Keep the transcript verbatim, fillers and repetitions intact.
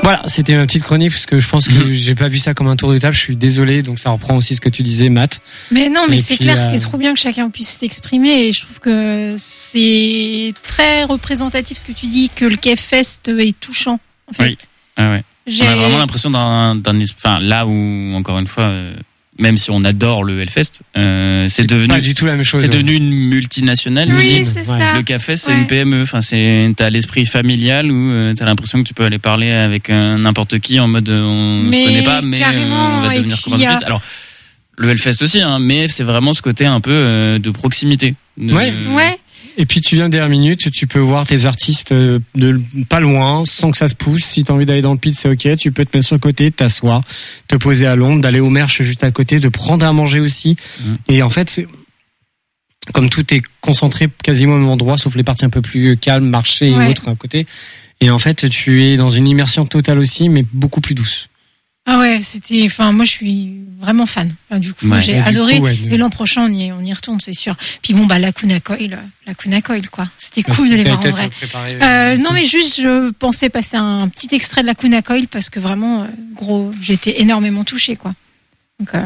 Voilà, c'était ma petite chronique parce que je pense que mmh. j'ai pas vu ça comme un tour de table. Je suis désolé, donc ça reprend aussi ce que tu disais, Matt. Mais non, mais et c'est puis, clair, euh... c'est trop bien que chacun puisse s'exprimer et je trouve que c'est très représentatif ce que tu dis, que le Kefest est touchant en fait. Oui. Ah ouais. J'ai... On a vraiment l'impression d'un, d'un, enfin là où encore une fois. Euh... Même si on adore le Hellfest, euh, c'est, c'est devenu pas du tout la même chose. C'est ouais. devenu une multinationale. Oui, c'est ouais. ça. Le café, c'est ouais. une P M E. Enfin, c'est t'as l'esprit familial où euh, t'as l'impression que tu peux aller parler avec euh, n'importe qui en mode euh, on mais se connaît pas, mais euh, on va devenir copains a... vite. Alors le Hellfest aussi, hein, mais c'est vraiment ce côté un peu euh, de proximité. De... Ouais. Ouais. Et puis tu viens dernière minute, tu peux voir tes artistes de pas loin, sans que ça se pousse. Si t'as envie d'aller dans le pit, c'est ok. Tu peux te mettre sur le côté, t'asseoir, te poser à l'ombre, d'aller au merch juste à côté, de prendre à manger aussi. Mmh. Et en fait, c'est... comme tout est concentré quasiment au même endroit, sauf les parties un peu plus calmes, marché ouais. et autres à côté. Et en fait, tu es dans une immersion totale aussi, mais beaucoup plus douce. Ah ouais, c'était, enfin, moi, je suis vraiment fan. Enfin, du coup, ouais, j'ai adoré. Coup, ouais, et l'an prochain, on y, on y retourne, c'est sûr. Puis bon, bah, la Kuna Coil, la Kuna Coil, quoi. C'était bah, cool de les voir en vrai. Préparé, euh, non, mais juste, je pensais passer un petit extrait de la Kuna Coil parce que vraiment, euh, gros, j'étais énormément touchée, quoi. Donc, euh,